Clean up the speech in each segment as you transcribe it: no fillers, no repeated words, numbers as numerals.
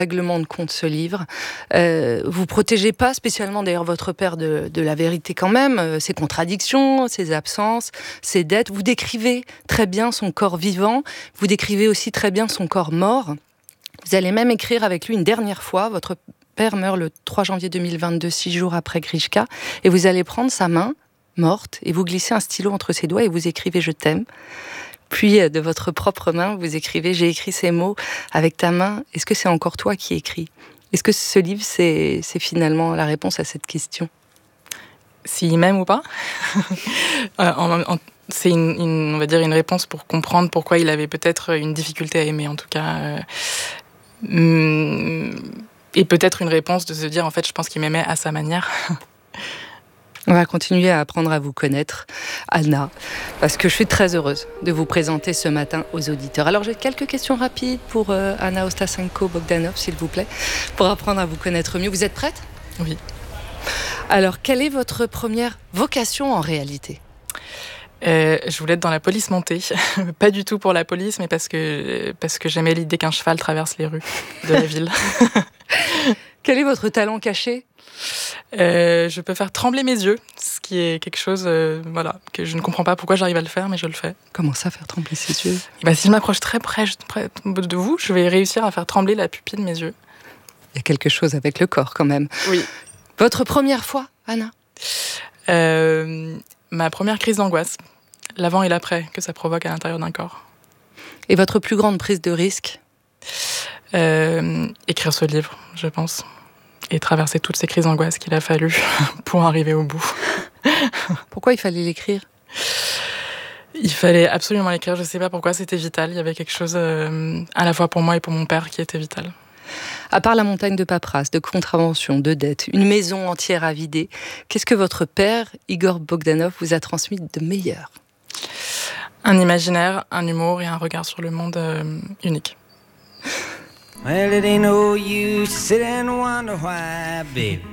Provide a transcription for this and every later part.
règlement de compte, ce livre. Vous protégez pas spécialement d'ailleurs votre père de la vérité quand même, ses contradictions, ses absences, ses dettes. Vous décrivez très bien son corps vivant, vous décrivez aussi très bien son corps mort. Vous allez même écrire avec lui une dernière fois. Votre père meurt le 3 janvier 2022, 6 jours après Grishka, et vous allez prendre sa main morte et vous glissez un stylo entre ses doigts et vous écrivez « Je t'aime ». Puis, de votre propre main, vous écrivez « J'ai écrit ces mots avec ta main. Est-ce que c'est encore toi qui écris ?» Est-ce que ce livre, c'est finalement la réponse à cette question ? S'il m'aime ou pas c'est on va dire une réponse pour comprendre pourquoi il avait peut-être une difficulté à aimer, en tout cas. Et peut-être une réponse de se dire, en fait, je pense qu'il m'aimait à sa manière. On va continuer à apprendre à vous connaître, Anna, parce que je suis très heureuse de vous présenter ce matin aux auditeurs. Alors j'ai quelques questions rapides pour Anna Ostasenko-Bogdanov, s'il vous plaît, pour apprendre à vous connaître mieux. Vous êtes prête ? Oui. Alors, quelle est votre première vocation en réalité ? Je voulais être dans la police montée. Pas du tout pour la police, mais parce que j'aimais l'idée qu'un cheval traverse les rues de la ville. Quel est votre talent caché ? Je peux faire trembler mes yeux, ce qui est quelque chose que je ne comprends pas pourquoi j'arrive à le faire, mais je le fais. Comment ça, faire trembler ses yeux ? Si je m'approche très près de vous, je vais réussir à faire trembler la pupille de mes yeux. Il y a quelque chose avec le corps quand même. Oui. Votre première fois, Anna ? Ma première crise d'angoisse, l'avant et l'après que ça provoque à l'intérieur d'un corps. Et votre plus grande prise de risque ? Écrire ce livre, je pense. Et traverser toutes ces crises d'angoisse qu'il a fallu pour arriver au bout. Pourquoi il fallait l'écrire ? Il fallait absolument l'écrire, je ne sais pas pourquoi, c'était vital. Il y avait quelque chose à la fois pour moi et pour mon père qui était vital. À part la montagne de paperasse, de contraventions, de dettes, une maison entière à vider, qu'est-ce que votre père, Igor Bogdanov, vous a transmis de meilleur ? Un imaginaire, un humour et un regard sur le monde unique. Well, it ain't no use to sit and wonder why, baby.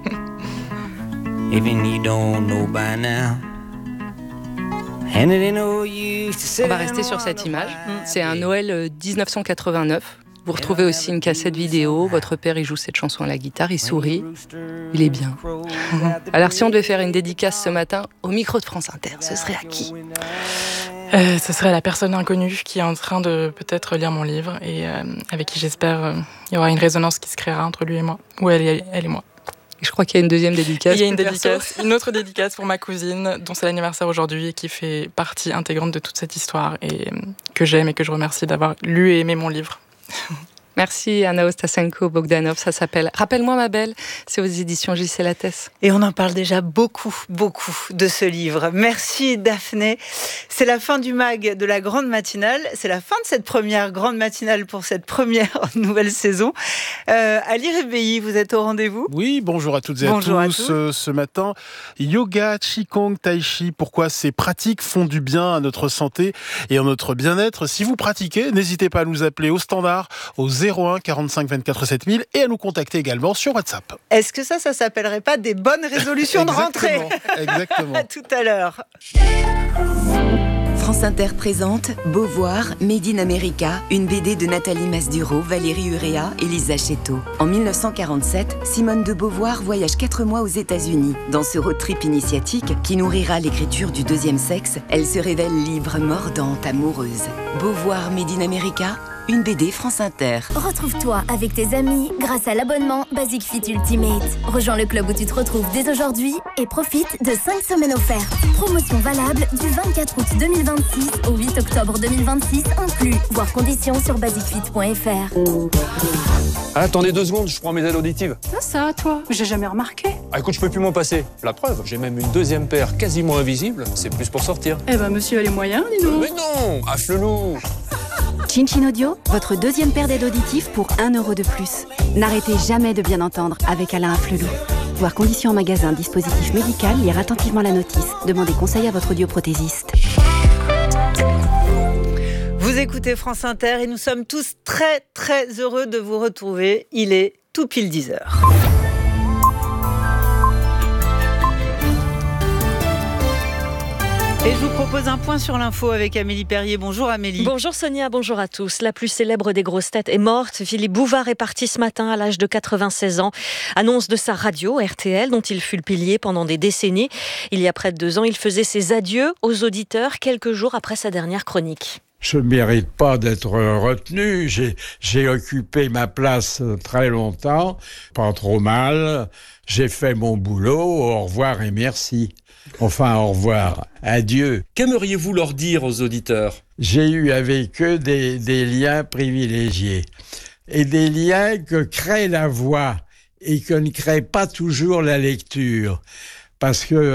Even you don't know by now. And it ain't no use to sit. On va rester sur cette image. C'est un Noël 1989. Vous retrouvez aussi une cassette vidéo. Votre père, il joue cette chanson à la guitare, il sourit. Il est bien. Alors, si on devait faire une dédicace ce matin au micro de France Inter, ce serait à qui ? Ce serait la personne inconnue qui est en train de peut-être lire mon livre et avec qui j'espère il y aura une résonance qui se créera entre lui et moi, ou elle et moi. Et je crois qu'il y a une deuxième dédicace. Il y a une autre dédicace pour ma cousine, dont c'est l'anniversaire aujourd'hui et qui fait partie intégrante de toute cette histoire et que j'aime et que je remercie d'avoir lu et aimé mon livre. Merci Anna Ostasenko-Bogdanov, ça s'appelle « Rappelle-moi ma belle », c'est aux éditions J.C. Lattès. Et on en parle déjà beaucoup de ce livre. Merci Daphné. C'est la fin du mag de la grande matinale, c'est la fin de cette première grande matinale pour cette première nouvelle saison. Ali Rebéi, vous êtes au rendez-vous ? Oui, bonjour à toutes et à tous. Ce matin, yoga, qigong, tai chi, pourquoi ces pratiques font du bien à notre santé et à notre bien-être. Si vous pratiquez, n'hésitez pas à nous appeler au standard, au 01 45 24 7000 et à nous contacter également sur WhatsApp. Est-ce que ça s'appellerait pas des bonnes résolutions de rentrée ? Exactement. À tout à l'heure. France Inter présente Beauvoir, Made in America, une BD de Nathalie Masduro, Valérie Urrea et Lisa Chetto. En 1947, Simone de Beauvoir voyage 4 mois aux États-Unis. Dans ce road trip initiatique qui nourrira l'écriture du deuxième sexe, elle se révèle libre, mordante, amoureuse. Beauvoir, Made in America, une BD France Inter. Retrouve-toi avec tes amis grâce à l'abonnement Basic Fit Ultimate. Rejoins le club où tu te retrouves dès aujourd'hui et profite de 5 semaines offertes. Promotion valable du 24 août 2026 au 8 octobre 2026 inclus. Voir conditions sur basicfit.fr. Attendez 2 secondes, je prends mes aides auditives. Ça, toi, j'ai jamais remarqué. Ah écoute, je peux plus m'en passer. La preuve, j'ai même une deuxième paire quasiment invisible. C'est plus pour sortir. Eh ben, monsieur a les moyens, dis donc. Mais non, affle-nous. Chin Audio, votre deuxième paire d'aides auditives pour 1 € de plus. N'arrêtez jamais de bien entendre avec Alain Afflelou. Voir conditions en magasin, dispositif médical, lire attentivement la notice. Demandez conseil à votre audioprothésiste. Vous écoutez France Inter et nous sommes tous très très heureux de vous retrouver. Il est tout pile 10h. Et je vous propose un point sur l'info avec Amélie Perrier. Bonjour Amélie. Bonjour Sonia, bonjour à tous. La plus célèbre des grosses têtes est morte. Philippe Bouvard est parti ce matin à l'âge de 96 ans. Annonce de sa radio, RTL, dont il fut le pilier pendant des décennies. Il y a près de 2 ans, il faisait ses adieux aux auditeurs quelques jours après sa dernière chronique. Je ne mérite pas d'être retenu. J'ai occupé ma place très longtemps, pas trop mal. J'ai fait mon boulot. Au revoir et merci. Enfin, au revoir. Adieu. Qu'aimeriez-vous leur dire aux auditeurs ? J'ai eu avec eux des liens privilégiés. Et des liens que crée la voix et que ne crée pas toujours la lecture. Parce que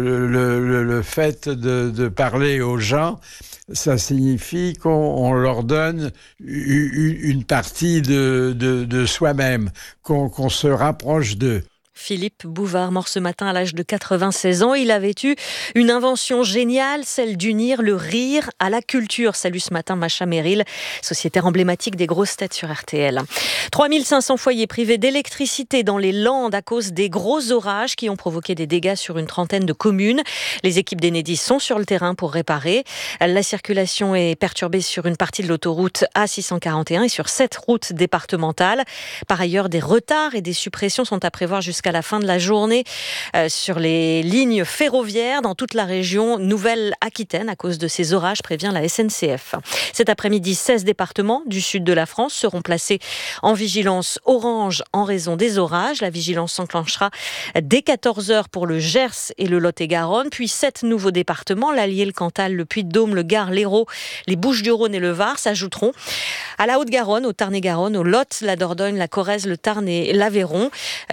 le fait de parler aux gens, ça signifie qu'on leur donne une partie de soi-même, qu'on se rapproche d'eux. Philippe Bouvard, mort ce matin à l'âge de 96 ans. Il avait eu une invention géniale, celle d'unir le rire à la culture. Salut ce matin Macha Merrill, sociétaire emblématique des grosses têtes sur RTL. 3500 foyers privés d'électricité dans les Landes à cause des gros orages qui ont provoqué des dégâts sur une trentaine de communes. Les équipes d'Enedis sont sur le terrain pour réparer. La circulation est perturbée sur une partie de l'autoroute A641 et sur 7 routes départementales. Par ailleurs, des retards et des suppressions sont à prévoir jusqu'à la fin de la journée sur les lignes ferroviaires dans toute la région Nouvelle-Aquitaine à cause de ces orages, prévient la SNCF. Cet après-midi, 16 départements du sud de la France seront placés en vigilance orange en raison des orages. La vigilance s'enclenchera dès 14h pour le Gers et le Lot-et-Garonne, puis 7 nouveaux départements, l'Allier, le Cantal, le Puy-de-Dôme, le Gard, l'Hérault, les Bouches-du-Rhône et le Var s'ajouteront à la Haute-Garonne, au Tarn-et-Garonne, au Lot, la Dordogne, la Corrèze, le Tarn et l'Aveyron,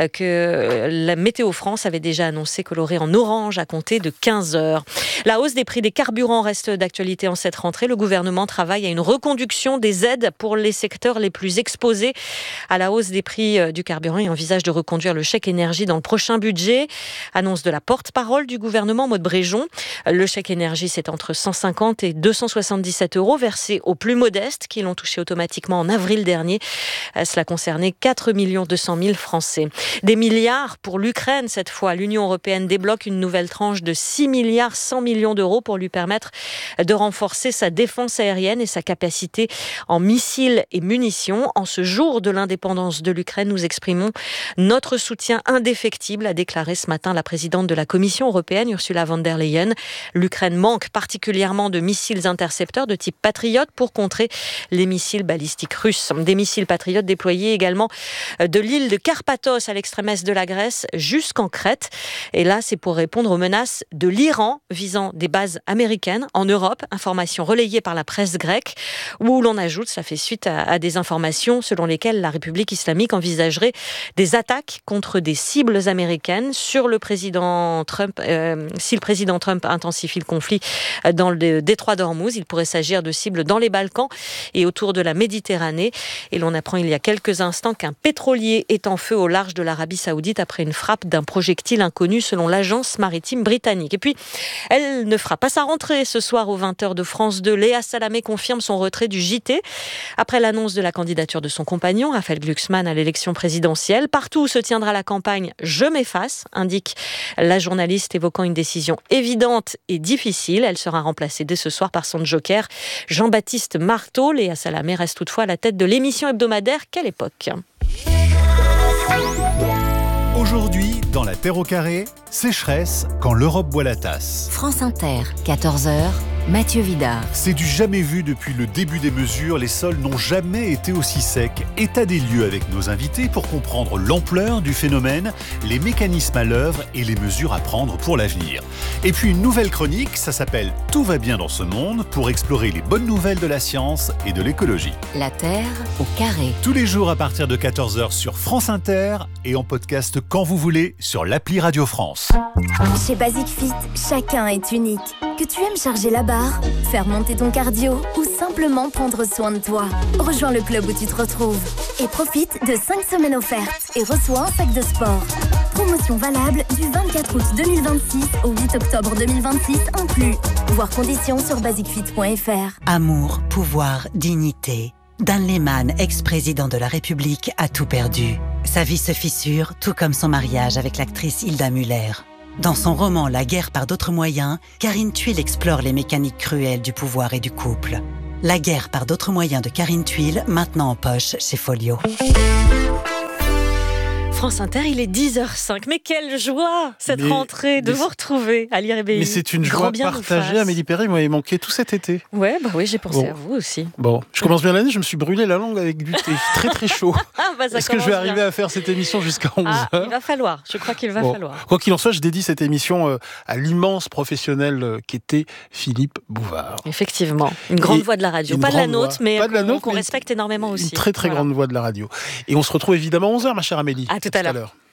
que la Météo France avait déjà annoncé colorer en orange à compter de 15h. La hausse des prix des carburants reste d'actualité en cette rentrée. Le gouvernement travaille à une reconduction des aides pour les secteurs les plus exposés à la hausse des prix du carburant et envisage de reconduire le chèque énergie dans le prochain budget. Annonce de la porte-parole du gouvernement, Maud Bréjon. Le chèque énergie, c'est entre 150 et 277 € versés aux plus modestes qui l'ont touché automatiquement en avril dernier. Cela concernait 4 200 000 Français. Des milliards pour l'Ukraine cette fois. L'Union européenne débloque une nouvelle tranche de 6 milliards 100 millions d'euros pour lui permettre de renforcer sa défense aérienne et sa capacité en missiles et munitions. En ce jour de l'indépendance de l'Ukraine, nous exprimons notre soutien indéfectible, a déclaré ce matin la présidente de la Commission européenne, Ursula von der Leyen. L'Ukraine manque particulièrement de missiles intercepteurs de type Patriot pour contrer les missiles balistiques russes. Des missiles Patriot déployés également de l'île de Karpathos à l'extrême est de la Grèce jusqu'en Crète. Et là, c'est pour répondre aux menaces de l'Iran visant des bases américaines en Europe. Information relayée par la presse grecque où l'on ajoute, ça fait suite à des informations selon lesquelles la République islamique envisagerait des attaques contre des cibles américaines sur le président Trump. Si le président Trump intensifie le conflit dans le détroit d'Ormuz, il pourrait s'agir de cibles dans les Balkans et autour de la Méditerranée. Et l'on apprend il y a quelques instants qu'un pétrolier est en feu au large de l'Arabie Saoudite après une frappe d'un projectile inconnu selon l'agence maritime britannique. Et puis, elle ne fera pas sa rentrée ce soir aux 20h de France 2. Léa Salamé confirme son retrait du JT après l'annonce de la candidature de son compagnon, Raphaël Glucksmann, à l'élection présidentielle. Partout où se tiendra la campagne, je m'efface, indique la journaliste évoquant une décision évidente et difficile. Elle sera remplacée dès ce soir par son joker, Jean-Baptiste Marteau. Léa Salamé reste toutefois à la tête de l'émission hebdomadaire Quelle époque ? Aujourd'hui, dans la Terre au carré, sécheresse quand l'Europe boit la tasse. France Inter, 14h, Mathieu Vidard. C'est du jamais vu depuis le début des mesures. Les sols n'ont jamais été aussi secs. État des lieux avec nos invités pour comprendre l'ampleur du phénomène, les mécanismes à l'œuvre et les mesures à prendre pour l'avenir. Et puis une nouvelle chronique, ça s'appelle « Tout va bien dans ce monde » pour explorer les bonnes nouvelles de la science et de l'écologie. La Terre au carré. Tous les jours à partir de 14h sur France Inter et en podcast quand vous voulez sur l'appli Radio France. Chez Basic Fit, chacun est unique. Que tu aimes charger la barre, faire monter ton cardio ou simplement prendre soin de toi. Rejoins le club où tu te retrouves et profite de 5 semaines offertes et reçois un sac de sport. Promotion valable du 24 août 2026 au 8 octobre 2026 inclus. Voir conditions sur basicfit.fr. Amour, pouvoir, dignité. Dan Lehmann, ex-président de la République, a tout perdu. Sa vie se fissure, tout comme son mariage avec l'actrice Hilda Müller. Dans son roman La guerre par d'autres moyens, Karine Thuil explore les mécaniques cruelles du pouvoir et du couple. La guerre par d'autres moyens de Karine Thuil, maintenant en poche chez Folio. France Inter, il est 10h05. Mais quelle joie, cette rentrée, de vous retrouver à l'IRBU. Mais c'est une joie partagée. Amélie Perret, vous m'avez manqué tout cet été. Oui, j'ai pensé à vous aussi. Bon, je commence bien l'année, je me suis brûlé la langue avec du thé très très chaud. Est-ce que je vais arriver à faire cette émission jusqu'à 11h? Il va falloir, je crois qu'il va falloir. Quoi qu'il en soit, je dédie cette émission à l'immense professionnel qu'était Philippe Bouvard. Effectivement, une grande voix de la radio. Pas de la nôtre, mais qu'on respecte énormément aussi. Une très très grande voix de la radio. Et on se retrouve évidemment à 11h, ma chère Amélie. À tout à l'heure.